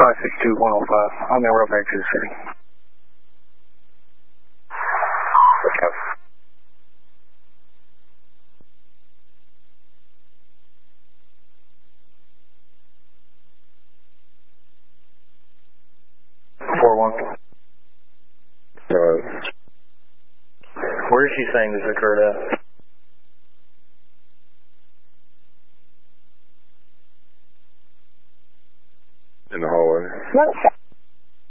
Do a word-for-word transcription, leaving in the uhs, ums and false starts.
five six two one oh five. On their road back to the city. Okay. four one. Alright. Where is she saying this occurred at? In the hallway. Note